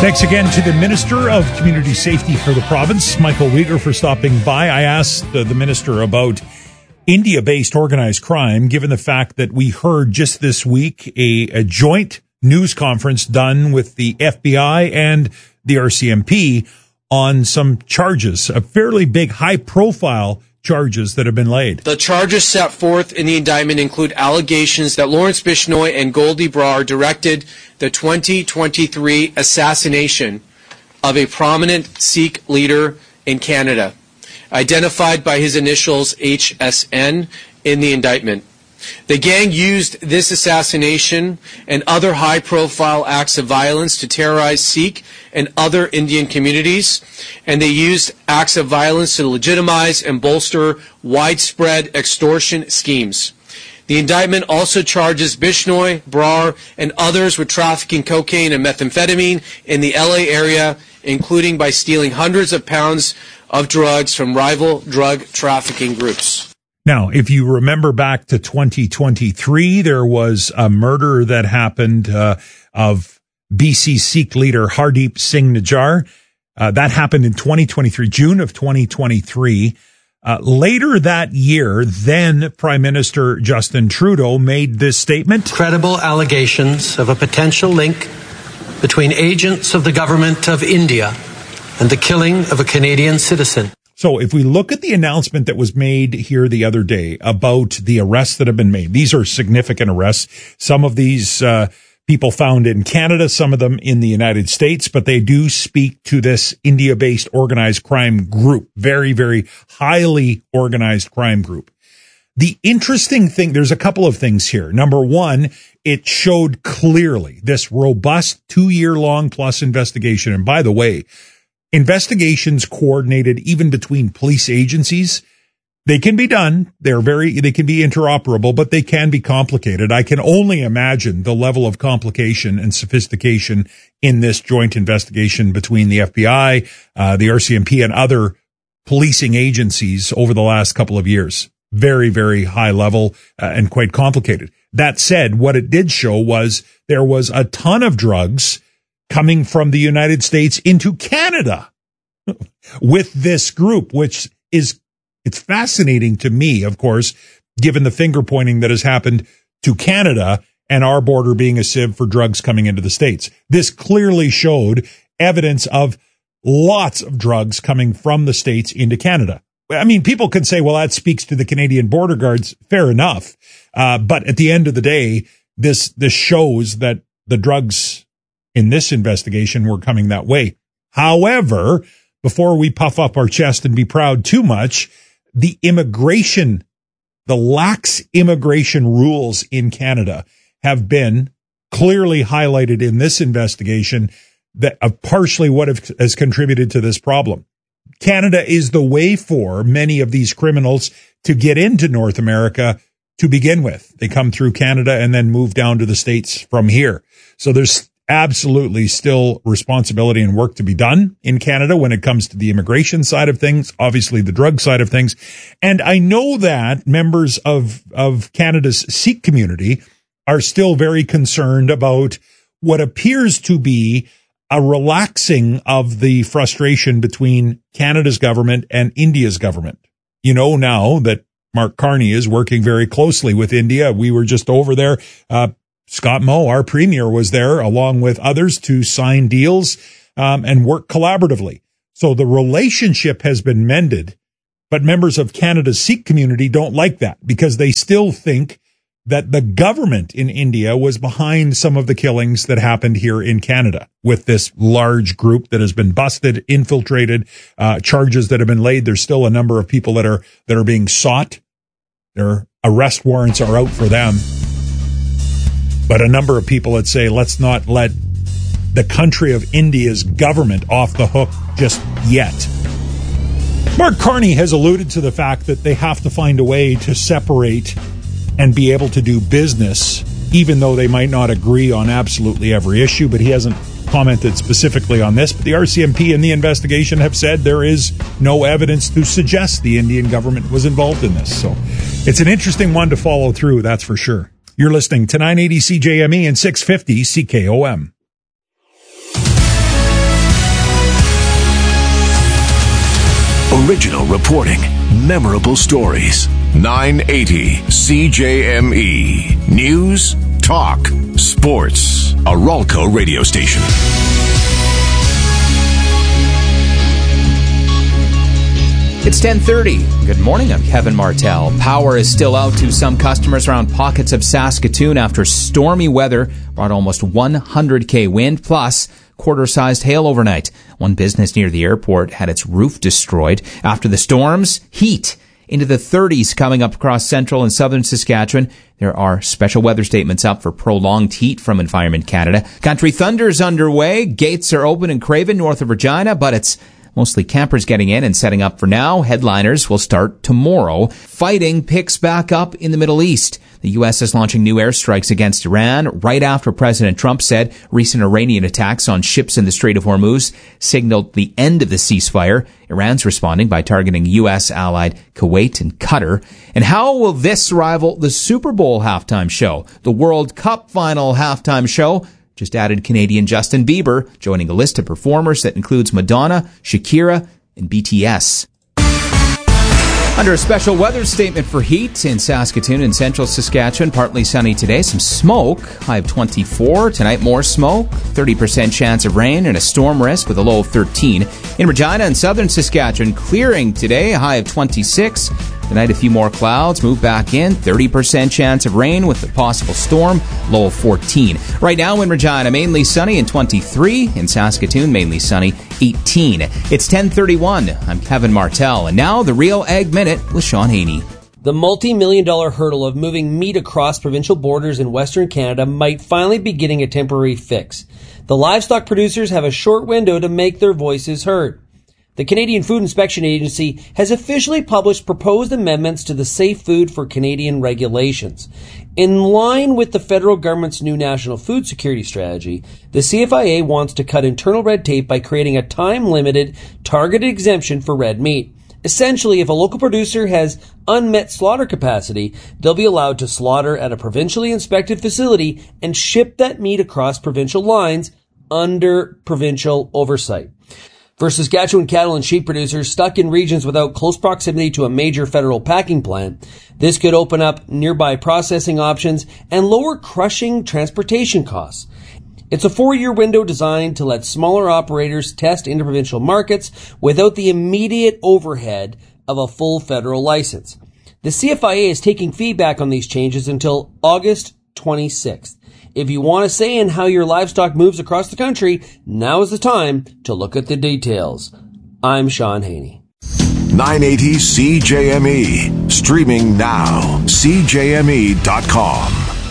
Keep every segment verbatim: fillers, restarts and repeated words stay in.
Thanks again to the Minister of Community Safety for the province, Michael Uyghur, for stopping by. I asked uh, the Minister about India-based organized crime, given the fact that we heard just this week a, a joint news conference done with the F B I and the R C M P on some charges, a fairly big, high-profile charges that have been laid. The charges set forth in the indictment include allegations that Lawrence Bishnoi and Goldie Brar directed the twenty twenty-three assassination of a prominent Sikh leader in Canada, identified by his initials H S N in the indictment. The gang used this assassination and other high-profile acts of violence to terrorize Sikh and other Indian communities, and they used acts of violence to legitimize and bolster widespread extortion schemes. The indictment also charges Bishnoi, Brar, and others with trafficking cocaine and methamphetamine in the L A area, including by stealing hundreds of pounds of drugs from rival drug trafficking groups. Now, if you remember back to twenty twenty-three, there was a murder that happened uh, of B C Sikh leader Hardeep Singh Nijjar. Uh, that happened in twenty twenty-three, June of twenty twenty-three. Uh, later that year, then Prime Minister Justin Trudeau made this statement. Credible allegations of a potential link between agents of the government of India and the killing of a Canadian citizen. So if we look at the announcement that was made here the other day about the arrests that have been made, these are significant arrests. Some of these uh, people found in Canada, some of them in the United States, but they do speak to this India-based organized crime group, very, very highly organized crime group. The interesting thing, there's a couple of things here. Number one, it showed clearly this robust two-year-long plus investigation. And by the way, investigations coordinated even between police agencies, they can be done. They're very, they can be interoperable, but they can be complicated. I can only imagine the level of complication and sophistication in this joint investigation between the F B I, uh, the R C M P, and other policing agencies over the last couple of years. Very, very high level uh, and quite complicated. That said, what it did show was there was a ton of drugs coming from the United States into Canada with this group, which is, it's fascinating to me, of course, given the finger pointing that has happened to Canada and our border being a sieve for drugs coming into the States. This clearly showed evidence of lots of drugs coming from the States into Canada. I mean, people can say, well, that speaks to the Canadian border guards. Fair enough. Uh, but at the end of the day, this, this shows that the drugs in this investigation were coming that way. However, before we puff up our chest and be proud too much, the immigration, the lax immigration rules in Canada have been clearly highlighted in this investigation that uh, partially what have, has contributed to this problem. Canada is the way for many of these criminals to get into North America to begin with. They come through Canada and then move down to the States from here. So there's absolutely still responsibility and work to be done in Canada when it comes to the immigration side of things, obviously the drug side of things. And I know that members of, of Canada's Sikh community are still very concerned about what appears to be a relaxing of the frustration between Canada's government and India's government. You know now that Mark Carney is working very closely with India. We were just over there, uh, Scott Moe, our premier, was there along with others to sign deals um, and work collaboratively. So the relationship has been mended, but members of Canada's Sikh community don't like that because they still think that the government in India was behind some of the killings that happened here in Canada with this large group that has been busted, infiltrated, uh, charges that have been laid. There's still a number of people that are, that are being sought. Their arrest warrants are out for them. But a number of people that say, let's not let the country of India's government off the hook just yet. Mark Carney has alluded to the fact that they have to find a way to separate and be able to do business, even though they might not agree on absolutely every issue. But he hasn't commented specifically on this. But the R C M P and the investigation have said there is no evidence to suggest the Indian government was involved in this. So it's an interesting one to follow through, that's for sure. You're listening to nine eighty C J M E and six fifty C K O M. Original reporting, memorable stories. nine eighty C J M E. News, talk, sports. A Ralco radio station. It's ten thirty. Good morning, I'm Kevin Martell. Power is still out to some customers around pockets of Saskatoon after stormy weather brought almost one hundred K wind plus quarter-sized hail overnight. One business near the airport had its roof destroyed. After the storms, heat into the thirties coming up across central and southern Saskatchewan. There are special weather statements up for prolonged heat from Environment Canada. Country Thunder's underway. Gates are open in Craven, north of Regina, but it's mostly campers getting in and setting up for now. Headliners will start tomorrow. Fighting picks back up in the Middle East. The U S is launching new airstrikes against Iran right after President Trump said recent Iranian attacks on ships in the Strait of Hormuz signaled the end of the ceasefire. Iran's responding by targeting U S allied Kuwait and Qatar. And how will this rival the Super Bowl halftime show? The World Cup final halftime show just added Canadian Justin Bieber, joining a list of performers that includes Madonna, Shakira, and B T S. Under a special weather statement for heat in Saskatoon and central Saskatchewan, partly sunny today, some smoke, high of twenty-four. Tonight, more smoke, thirty percent chance of rain, and a storm risk with a low of thirteen. In Regina and southern Saskatchewan, clearing today, a high of twenty-six. Tonight, a few more clouds move back in, thirty percent chance of rain with a possible storm, low of fourteen. Right now in Regina, mainly sunny and twenty-three. In Saskatoon, mainly sunny, eighteen. It's ten thirty-one. I'm Kevin Martell, and now the Real Ag Minute with Sean Haney. The multi-million dollar hurdle of moving meat across provincial borders in Western Canada might finally be getting a temporary fix. The livestock producers have a short window to make their voices heard. The Canadian Food Inspection Agency has officially published proposed amendments to the Safe Food for Canadian regulations. In line with the federal government's new national food security strategy, the C F I A wants to cut internal red tape by creating a time-limited, targeted exemption for red meat. Essentially, if a local producer has unmet slaughter capacity, they'll be allowed to slaughter at a provincially inspected facility and ship that meat across provincial lines under provincial oversight. For Saskatchewan cattle and sheep producers stuck in regions without close proximity to a major federal packing plant, this could open up nearby processing options and lower crushing transportation costs. It's a four-year window designed to let smaller operators test interprovincial markets without the immediate overhead of a full federal license. The C F I A is taking feedback on these changes until August twenty-sixth. If you want to say in how your livestock moves across the country, now is the time to look at the details. I'm Sean Haney. nine eighty C J M E. Streaming now. C J M E dot com.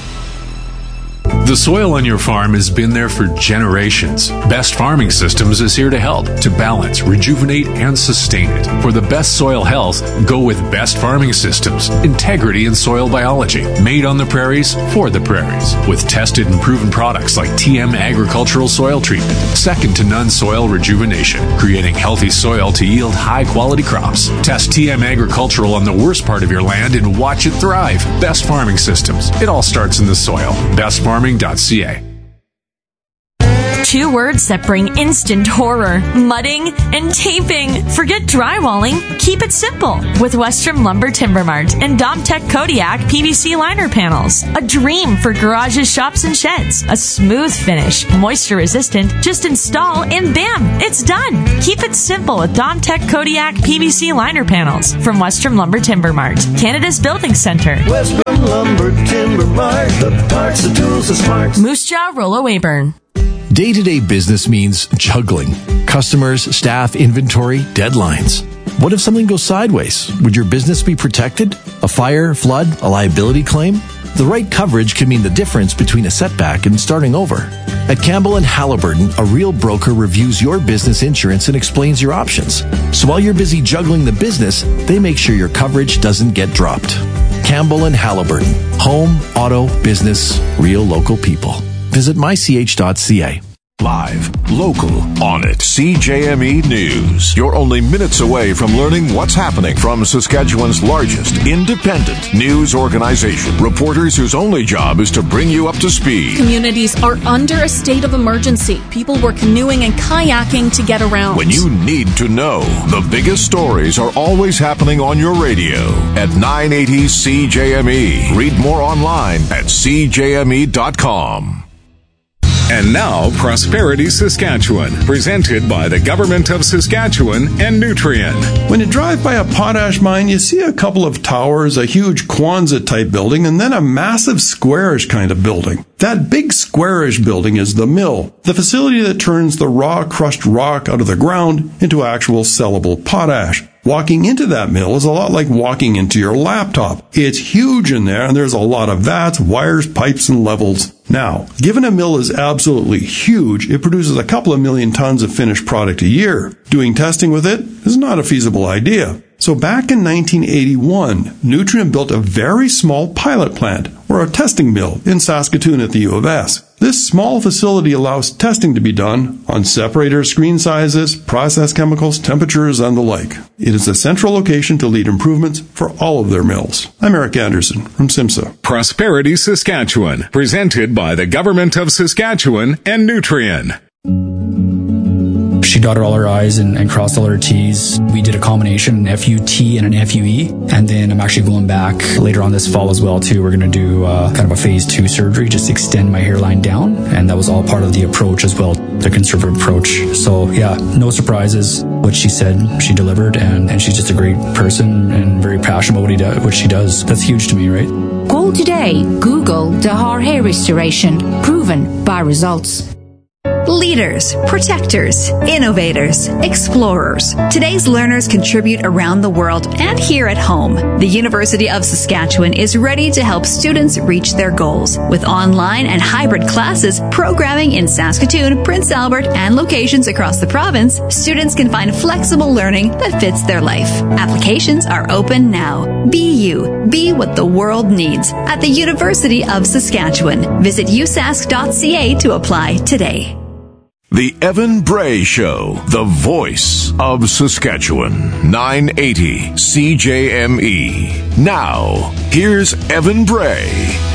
The soil on your farm has been there for generations. Best Farming Systems is here to help, to balance, rejuvenate, and sustain it. For the best soil health, go with Best Farming Systems. Integrity in soil biology. Made on the prairies, for the prairies. With tested and proven products like T M Agricultural Soil Treatment. Second to none soil rejuvenation. Creating healthy soil to yield high-quality crops. Test T M Agricultural on the worst part of your land and watch it thrive. Best Farming Systems. It all starts in the soil. Best Farming dot C A. Two words that bring instant horror: mudding and taping. Forget drywalling. Keep it simple with Western Lumber Timber Mart and Domtech Kodiak P V C liner panels. A dream for garages, shops, and sheds. A smooth finish, moisture resistant. Just install and bam, it's done. Keep it simple with Domtech Kodiak P V C liner panels from Western Lumber Timber Mart, Canada's building center. Western Lumber Timber Mart, the parts, the tools, the smarts. Moose Jaw, Rollo Weyburn. Day-to-day business means juggling. Customers, staff, inventory, deadlines. What if something goes sideways? Would your business be protected? A fire, flood, a liability claim? The right coverage can mean the difference between a setback and starting over. At Campbell and Halliburton, a real broker reviews your business insurance and explains your options. So while you're busy juggling the business, they make sure your coverage doesn't get dropped. Campbell and Halliburton. Home, auto, business, real local people. Visit my c h dot c a. Live, local, on it. C J M E News. You're only minutes away from learning what's happening from Saskatchewan's largest independent news organization. Reporters whose only job is to bring you up to speed. Communities are under a state of emergency. People were canoeing and kayaking to get around. When you need to know, the biggest stories are always happening on your radio at nine eighty C J M E. Read more online at c j m e dot com. And now, Prosperity Saskatchewan, presented by the Government of Saskatchewan and Nutrien. When you drive by a potash mine, you see a couple of towers, a huge Kwanzaa-type building, and then a massive squarish kind of building. That big squarish building is the mill, the facility that turns the raw crushed rock out of the ground into actual sellable potash. Walking into that mill is a lot like walking into your laptop. It's huge in there, and there's a lot of vats, wires, pipes, and levels. Now, given a mill is absolutely huge, it produces a couple of million tons of finished product a year. Doing testing with it is not a feasible idea. So back in nineteen eighty-one, Nutrien built a very small pilot plant, or a testing mill, in Saskatoon at the U of S. This small facility allows testing to be done on separators, screen sizes, process chemicals, temperatures, and the like. It is a central location to lead improvements for all of their mills. I'm Eric Anderson from SIMSA. Prosperity Saskatchewan, presented by the Government of Saskatchewan and Nutrien. She dotted all her I's and, and crossed all her T's. We did a combination, an F U T and an F U E. And then I'm actually going back later on this fall as well, too. We're going to do uh, kind of a phase two surgery, just extend my hairline down. And that was all part of the approach as well, the conservative approach. So, yeah, no surprises. What she said, she delivered. And, and she's just a great person and very passionate about what, he do, what she does. That's huge to me, right? Call today. Google Dahar Hair Restoration. Proven by results. Leaders, protectors, innovators, explorers. Today's learners contribute around the world and here at home. The University of Saskatchewan is ready to help students reach their goals. With online and hybrid classes, programming in Saskatoon, Prince Albert, and locations across the province, students can find flexible learning that fits their life. Applications are open now. Be you. Be what the world needs at the University of Saskatchewan. Visit u sask dot c a to apply today. The Evan Bray Show, the voice of Saskatchewan, nine eighty C J M E. Now, here's Evan Bray.